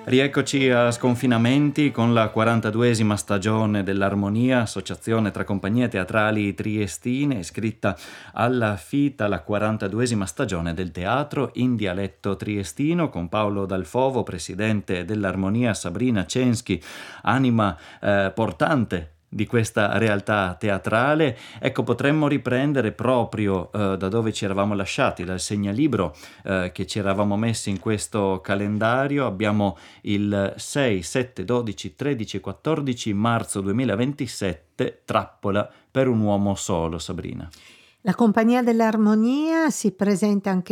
Rieccoci a Sconfinamenti con la 42esima stagione dell'Armonia, associazione tra compagnie teatrali triestine, iscritta alla FITA, la 42esima stagione del teatro in dialetto triestino, con Paolo Dalfovo, presidente dell'Armonia, Sabrina Censchi, anima portante di questa realtà teatrale. Ecco, potremmo riprendere proprio da dove ci eravamo lasciati, dal segnalibro che ci eravamo messi in questo calendario. Abbiamo il 6, 7, 12, 13 e 14 marzo 2027, Trappola per un uomo solo, Sabrina. La Compagnia dell'Armonia si presenta anche